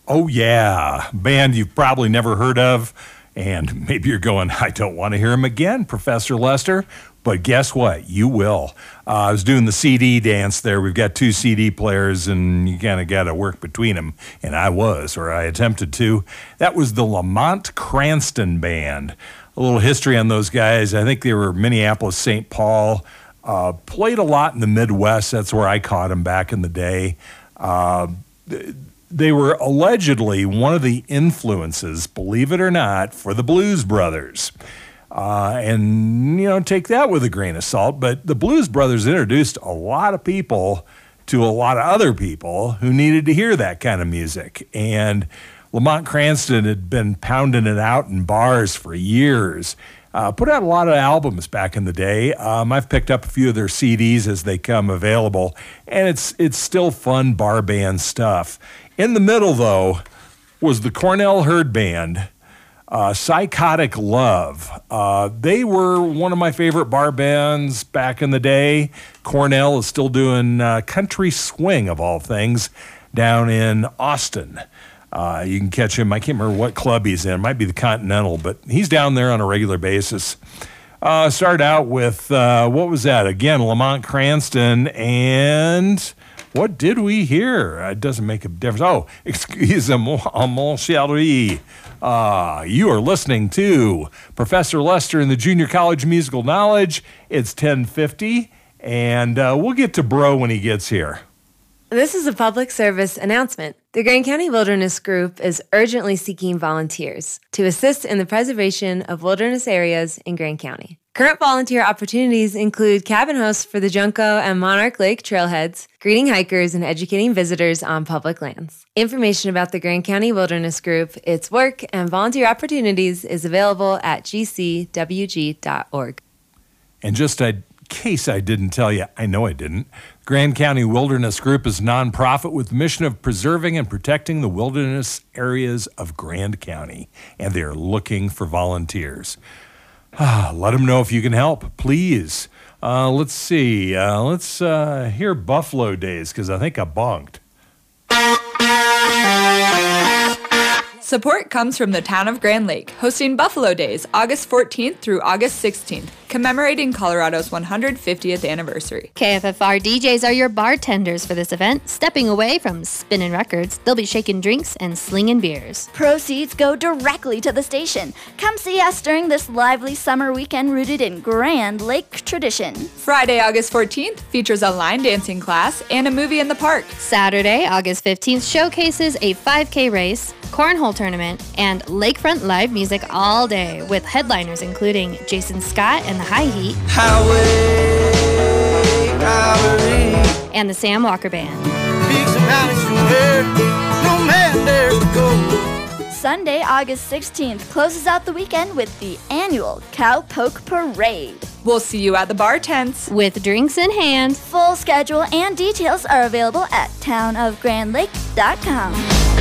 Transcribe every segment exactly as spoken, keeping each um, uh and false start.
Oh, yeah. Band you've probably never heard of. And maybe you're going, I don't want to hear him again, Professor Lester. But guess what? You will. Uh, I was doing the C D dance there. We've got two C D players, and you kind of got to work between them. And I was, or I attempted to. That was the Lamont Cranston Band. A little history on those guys. I think they were Minneapolis, Saint Paul. Uh, played a lot in the Midwest. That's where I caught them back in the day. Uh, they were allegedly one of the influences, believe it or not, for the Blues Brothers. Uh, and, you know, take that with a grain of salt. But the Blues Brothers introduced a lot of people to a lot of other people who needed to hear that kind of music. And Lamont Cranston had been pounding it out in bars for years. Uh, put out a lot of albums back in the day. Um, I've picked up a few of their C Ds as they come available, and it's it's still fun bar band stuff. In the middle, though, was the Cornell Hurd Band, uh, Psychotic Love. Uh, they were one of my favorite bar bands back in the day. Cornell is still doing uh, country swing, of all things, down in Austin. Uh, you can catch him. I can't remember what club he's in. It might be the Continental, but he's down there on a regular basis. Uh, started out with, uh, what was that? Again, Lamont Cranston. And what did we hear? It doesn't make a difference. Oh, excusez-moi, mon chéri. Uh, you are listening to Professor Lester in the Junior College Musical Knowledge. It's ten fifty, and uh, we'll get to Bro when he gets here. This is a public service announcement. The Grand County Wilderness Group is urgently seeking volunteers to assist in the preservation of wilderness areas in Grand County. Current volunteer opportunities include cabin hosts for the Junco and Monarch Lake trailheads, greeting hikers, and educating visitors on public lands. Information about the Grand County Wilderness Group, its work, and volunteer opportunities is available at g c w g dot org. And just in case I didn't tell you, I know I didn't, Grand County Wilderness Group is a nonprofit with the mission of preserving and protecting the wilderness areas of Grand County, and they're looking for volunteers. Ah, let them know if you can help, please. Uh, let's see. Uh, let's uh, hear Buffalo Days, because I think I bonked. Support comes from the town of Grand Lake, hosting Buffalo Days August fourteenth through August sixteenth, commemorating Colorado's one hundred fiftieth anniversary. K F F R D Js are your bartenders for this event. Stepping away from spinning records, they'll be shaking drinks and slinging beers. Proceeds go directly to the station. Come see us during this lively summer weekend rooted in Grand Lake tradition. Friday, August fourteenth features a line dancing class and a movie in the park. Saturday, August fifteenth showcases a five K race, cornhole tournament, and lakefront live music all day with headliners including Jason Scott and the High Heat, Highway, highway, and the Sam Walker Band. peaks and mountains from where no man dares to go. Sunday, August sixteenth closes out the weekend with the annual Cowpoke Parade. We'll see you at the bar tents. With drinks in hand. Full schedule and details are available at town of grand lake dot com.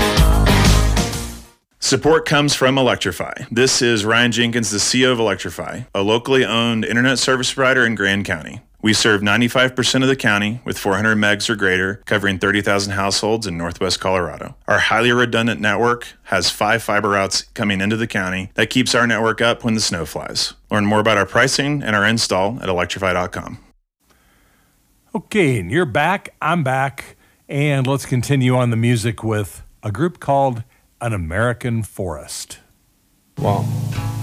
Support comes from Electrify. This is Ryan Jenkins, the C E O of Electrify, a locally owned internet service provider in Grand County. We serve ninety-five percent of the county with four hundred megs or greater, covering thirty thousand households in northwest Colorado. Our highly redundant network has five fiber routes coming into the county that keeps our network up when the snow flies. Learn more about our pricing and our install at electrify dot com. Okay, and you're back, I'm back, and let's continue on the music with a group called An American Forest. One,